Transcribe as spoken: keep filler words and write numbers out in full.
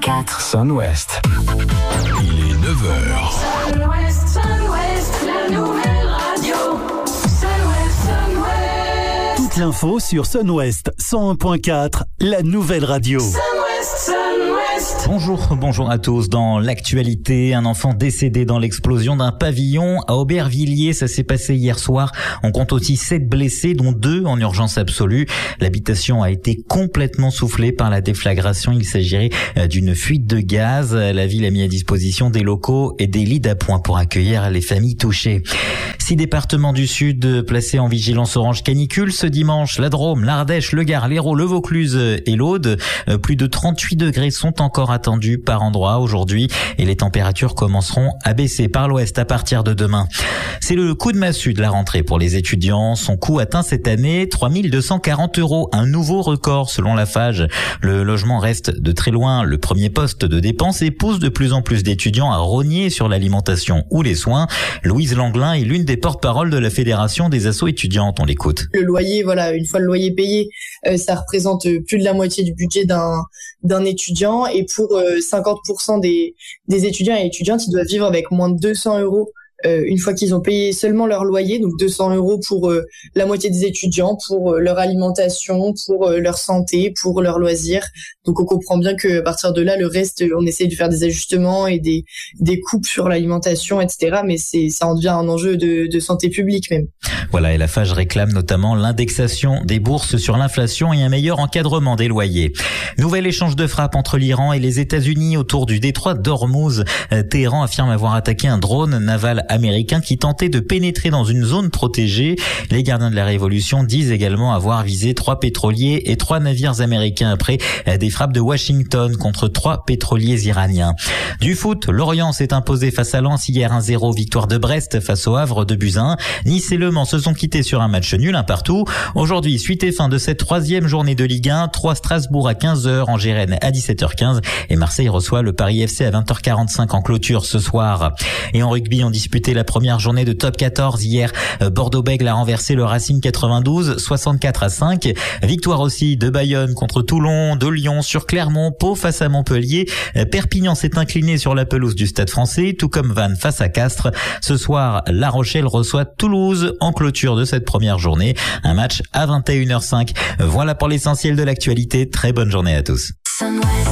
quatre. Sun-Ouest. Il est neuf heures. Sun-Ouest, Sun-Ouest, la nouvelle radio. Sun-Ouest, Sun-Ouest. Toute l'info sur Sun-Ouest cent un point quatre, la nouvelle radio. Sun-Ouest, Sun-Ouest. Bonjour, bonjour à tous. Dans l'actualité, un enfant décédé dans l'explosion d'un pavillon à Aubervilliers. Ça s'est passé hier soir. On compte aussi sept blessés, dont deux en urgence absolue. L'habitation a été complètement soufflée par la déflagration. Il s'agirait d'une fuite de gaz. La ville a mis à disposition des locaux et des lits d'appoint pour accueillir les familles touchées. Six départements du Sud placés en vigilance orange canicule ce dimanche. La Drôme, l'Ardèche, le Gard, l'Hérault, le Vaucluse et l'Aude. Plus de trente-huit degrés sont encore attendus par endroit aujourd'hui et les températures commenceront à baisser par l'ouest à partir de demain. C'est le coup de massue de la rentrée pour les étudiants. Son coût atteint cette année trois mille deux cent quarante euros, un nouveau record selon la Fage. Le logement reste de très loin le premier poste de dépense et pousse de plus en plus d'étudiants à rogner sur l'alimentation ou les soins. Louise Langlin est l'une des porte-paroles de la Fédération des assos étudiantes. On l'écoute. Le loyer, voilà, une fois le loyer payé, euh, ça représente plus de la moitié du budget d'un d'un étudiant et pour euh, cinquante pour cent des des étudiants et étudiantes, ils doivent vivre avec moins de deux cents euros euh, une fois qu'ils ont payé seulement leur loyer, donc deux cents euros pour euh, la moitié des étudiants, pour euh, leur alimentation, pour euh, leur santé, pour leurs loisirs. Donc on comprend bien que à partir de là, le reste, on essaie de faire des ajustements et des des coupes sur l'alimentation, et cetera. Mais c'est ça en devient un enjeu de, de santé publique même. Voilà, et la Fage réclame notamment l'indexation des bourses sur l'inflation et un meilleur encadrement des loyers. Nouvel échange de frappe entre l'Iran et les États-Unis autour du détroit d'Ormuz. Téhéran affirme avoir attaqué un drone naval américain qui tentait de pénétrer dans une zone protégée. Les gardiens de la révolution disent également avoir visé trois pétroliers et trois navires américains après des frappes de Washington contre trois pétroliers iraniens. Du foot, Lorient s'est imposé face à Lens hier un zéro, victoire de Brest face au Havre deux buts à un. Nice et Le Mans se sont quittés sur un match nul, un partout. Aujourd'hui, suite et fin de cette troisième journée de Ligue un, trois Strasbourg à quinze heures, Angers Rennes à dix-sept heures quinze et Marseille reçoit le Paris F C à vingt heures quarante-cinq en clôture ce soir. Et en rugby, on disputait la première journée de top quatorze hier. Bordeaux-Bègles a renversé le Racing quatre-vingt-douze, soixante-quatre à cinq. Victoire aussi de Bayonne contre Toulon, de Lyon sur Clermont, Pau face à Montpellier. Perpignan s'est incliné sur la pelouse du Stade Français, tout comme Vannes face à Castres. Ce soir, La Rochelle reçoit Toulouse en clôture de cette première journée. Un match à vingt et une heures cinq. Voilà pour l'essentiel de l'actualité. Très bonne journée à tous. Sun-Ouest.